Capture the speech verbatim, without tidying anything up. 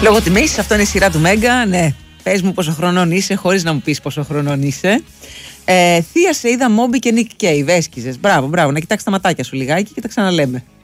Λόγω τιμής, αυτό είναι η σειρά του Μέγκα. Ναι, πες μου πόσο χρονών είσαι, χωρίς να μου πεις πόσο χρονών είσαι. Ε, Θεία, σε είδα Μόμπι και Νικ Κέιβ. Έσκυζες. Μπράβο, μπράβο. Να κοιτάξεις τα ματάκια σου λιγάκι και τα ξαναλέμε.